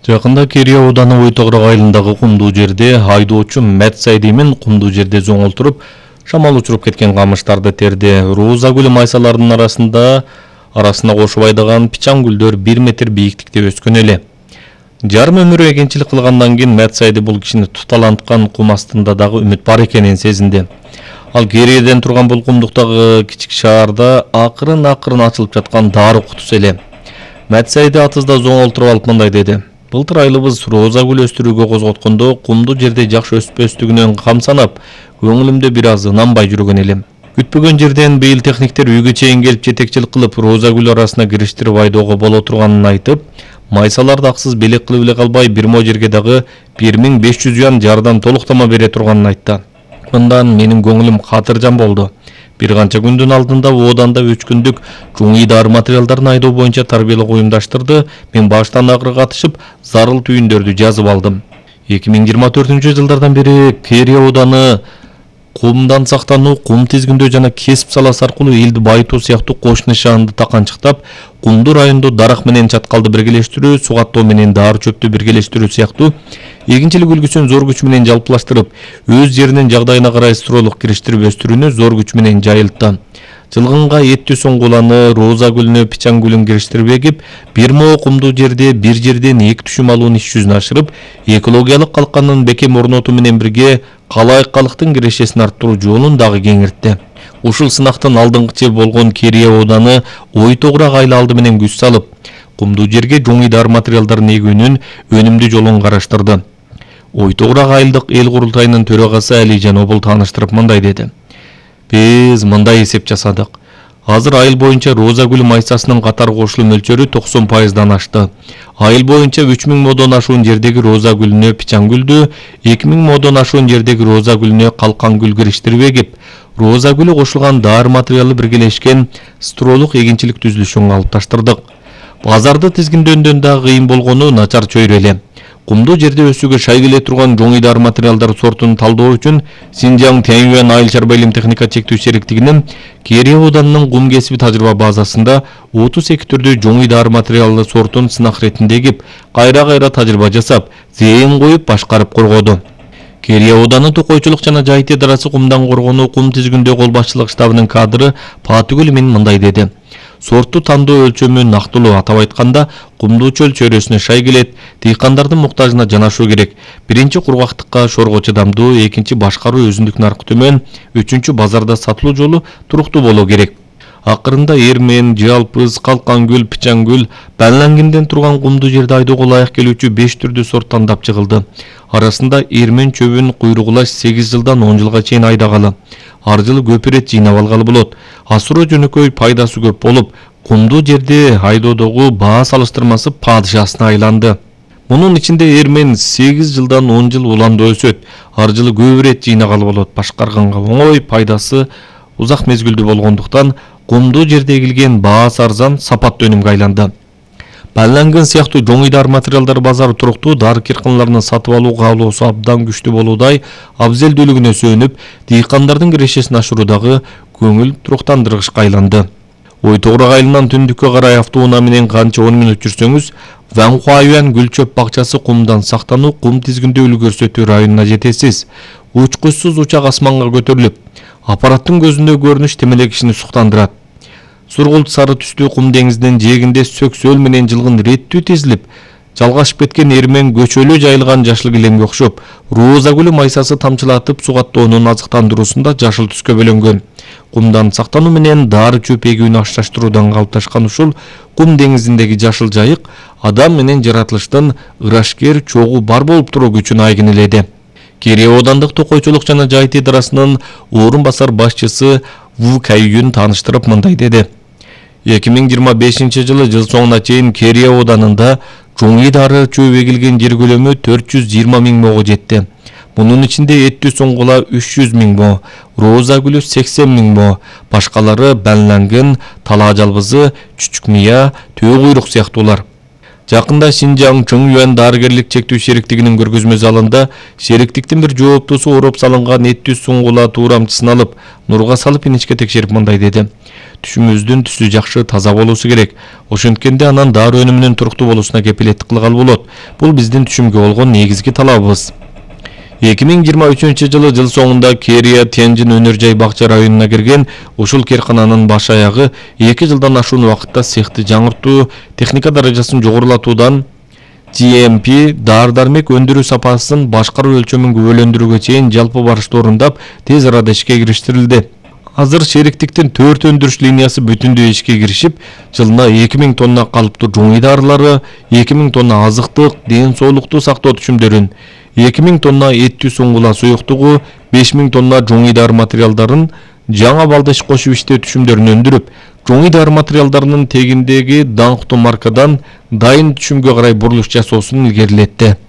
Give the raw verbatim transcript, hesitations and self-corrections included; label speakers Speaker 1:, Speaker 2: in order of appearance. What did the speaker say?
Speaker 1: Жакында Керия ауданы Ойтогрок айылындагы кумдуу жерде айдоочу Мет Сайдимин кумдуу жерде зоңолтуруп, шамал учуруп кеткен камыштарды терди. Роза гүлү майсаларынын арасында арасына кошуп айдаган пичан гүлдөр бир метр бийиктикте өскөн эле. Жарым өмүрү эгенчилик кылгандан кийин Мет Сайди бул кишини туталанткан кум астында дагы үмүт бар экенин сезинди. Ал Керияден турган бул кумдуктагы кичик шаарда акырын-акырын ачылып жаткан дары кутусу эле. Мет Сайди атызда зоңолтуруп алып мындай деди: Былтыр айылыбыз роза гүл өстүрүүгө козготкондо кумдуу жерде жакшы өспөстүгүнөн камсанап, көңүлүмдө бир аз ынанбай жүргөн элем. Күтпөгөн жерден быйыл техниктер үйгө чейин келип жетекчилик кылып, роза гүл арасына кириштирип айдоого боло турганын айтып, майсаларды аксыз белек кылып эле калбай, бир мо жерге дагы бир миң беш жүз юан жардам толуктама бере турганын айтты. Мындан менин көңүлүм катыржан болду. Бир канча күндүн алдында ооданда үч күндүк жуңий дары материалдарын айдоо боюнча тарбиялык уюмдаштырды. Мен баштан агыры катышып, зарыл түйүндөрдү жазып алдым. эки миң жыйырма төртүнчү жылдардан бери Керия ауданы кумдан сактануу, кум тизгиндөө жана кесип саласы аркылуу элди байытуу сыяктуу кош нишаанды таканчыктап, кумдуу райондо дарак менен чаткалды биргелештирүү, сугаттоо менен дары чөптү биргелештирүү сыяктуу эгинчилик үлгүсүн зор күч менен жалпылаштырып, өз жеринин жагдайына карай строолук кириштирип өстүрүүнү зор күч менен жайылтты. Жылгынга эттүү соңгуланы, роза гүлүнө, пичан гүлүн кириштирип эгип, бир мо кумдуу жерде бир жерден эки түшүм алуунун иш жүзүн ашырып, экологиялык калкандын бекем орнотуу менен бирге калайыккалыктын кирешесин арттыруу жолун дагы кеңиртти. Ушул сынактын алдыңкычы болгон Керия ауданы Ойтогрок айыл алды менен күч салып, кумдуу жерге жуңий дары материалдарын эгүүнүн өнүмдүү жолун караштырды. Ойтогрок айылдык эл курултайынын төрагасы Алижан Обул тааныштырып мындай деди: Биз мындай эсеп жасадык. Азыр айыл боюнча роза гүлү майсасынын катар кошулуу мөлчөрү токсон пайыздан ашты. Айыл боюнча үч миң модон ашуун жердеги роза гүлүнө пичан гүлдү, эки миң модон ашуун жердеги роза гүлүнө калкан гүл кириштирип эгип, роза гүлү кошулган дары материалы биргелешкен строолук эгинчилик түзүлүшүн калыпташтырдык. Базарды тизгиндөөндөн да кыйын болгону начар чөйрө эле. Кумдуу жерде өсүүгө шай келе турган жуңий дары материалдар сортун талдоо үчүн Синжаң Тяньюань айыл чарба илим техника чектүү сериктигинин Керия ауданынын кум кесиби тажрыйба базасында отуз эки түрдүү жуңий дары материалы сортун сынак иретинде эгип, кайра-кайра тажрыйба жасап, зээн коюп башкарып коргоду. Керия ауданы Токойчулук жана Жайыт идарасы кумдан коргонуу кум тизгиндөө кол башчылык штабынын кадры Патыгүл мен мындай деди: Сортту тандоо өлчөмү нактылуу, атап айтканда, кумдуу чөл чөйрөсүнө шай келет, дыйкандардын муктажына жанашуу керек. Биринчи кургактыкка шорго чыдамдуу, экинчи башкаруу өзүндүк наркы төмөн, үчүнчү базарда сатылуу жолу туруктуу болуу керек. Акырында эрмен, жалпыз, калкан гүл, пичан гүл, банлангенден турган кумдуу жерде айдоого ылайык келүүчү беш түрдүү сорт тандап чыгылды. Арасында эрмен чөбүн куйругулаш сегиз жылдан он жылга чейин айдагалы. Ар жылы көп ирет жыйнап алгалы болот. Асыроо жөнөкөй, пайдасы көп болуп, кумдуу жерде айдоодогу баа салыштырмасы падышасына айланды. Мунун ичинде эрмен сегиз жылдан он жыл уламда өсөт. Ар жылы көп ирет жыйнагалы болот. Башкарганга оңой, пайдасы узак мезгилдүү болгондуктан кумдуу жерде эгилген баасы арзан, сапаттуу өнүмгө айланды. Банланган сыяктуу жуңий дары материалдар базары туруктуу, дары кирканларынын сатып алуу каалоосу абдан күчтүү болуудай, абзелдүүлүгүнө сүйөнүп, дыйкандардын кирешесин ашыруудагы көңүл туруктандыргычка айланды. Ойтогрок айылынан түндүккө карай автоунаа менен канча он мүнөт жүрсөңүз, Ванхуаюан гүл чөп бакчасы кумдан сактануу, кум тизгиндөө үлгү көрсөтүү районуна жетесиз. Учкучсуз учак асманга көтөрүлүп, аппараттын көзүндө көрүнүш темеле кишини суктандырат. Сургулт сары түстүү кум деңиздин жээгинде сөксөл менен жылгын реттүү тизилип, жалгашып кеткен эрмен көчөлө жайылган жашыл килемге окшоп, роза гүлү майсасы тамчылатып сугаттоонун азыктандыруусунда жашыл түскө бөлөнгөн. Кумдан сактануу менен дары чөп эгүүнү ашташтыруудан калыпташкан ушул кум деңизиндеги жашыл жайык адам менен жаратылыштын ырашкер чогуу бар болуп туруу күчүн айгинеледи. Керия аудандык Токойчулук жана Жайыт идарасынын орун басар башчысы Ву Кайюн тааныштырып мындай деди: эки миң жыйырма бешинчи жылы жыл соңуна чейин Керия ауданында жуңий дары чөп эгилген жер көлөмү төрт жүз жыйырма миң мого жетти. Мунун ичинде эттүү соңгула үч жүз миң мо, роза гүлү сексен миң мо, башкалары банланган, талаа жалбызы, чүчүк мыя, төө куйрук сыяктуулар. Жакында Синжаң Чыңюан дарыгерлик чектүү шериктигинин көргөзмө залында шериктиктин бир жооптусу ороп салынган эттүү суңгула туурамчысын алып, нурга салып инечке текшерип мындай деди: түшүмүбүздүн түсү жакшы таза болуусу керек. Ошенткенде анан дары өнүмүнүн туруктуу болуусуна кепилеттик кылгалы болот. Бул биздин түшүмгө болгон негизги талабыбыз. эки миң жыйырма үчүнчү жылы жыл соңунда Керия Тенжин өнөр жай бакча районуна кирген ушул кээркананын баш аягы эки жылдан ашуун убакытта цехти жаңыртуу, техника даражасын жогорулатуудан Джи Эм Пи дары-дармек өндүрүү сапасын башкаруу өлчөмүн күбөлөндүрүүгө чейин жалпы барышты орундап, тез арада ишке кириштирилди. Азыр шериктиктин төрт өндүрүш линиясы бүтүндөй ишке киришип, жылына эки миң тонна калыптуу жуңуй дарылары, эки миң тонна азыктык, ден соолукту сактоо түшүмдөрүн, эки миң тонна эттүү суңгула суюктугу, беш миң тонна жуңуй дары материалдарын, жаңа балдыш кошуп иштөө түшүмдөрүн өндүрүп, жуңуй дары материалдарынын тегиндеги даңктуу маркадан дайын түшүмгө карай бурулуш жасоосун илгерилетти.